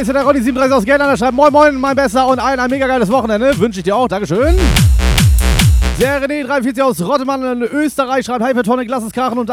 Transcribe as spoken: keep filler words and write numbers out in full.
ist ja der Ronny siebenunddreißig aus Geldern, der schreibt Moin Moin, mein Bester und allen ein mega geiles Wochenende. Wünsche ich dir auch, Dankeschön. Der René dreiundvierzig aus Rottemann in Österreich schreibt Hypertonic, lass es krachen und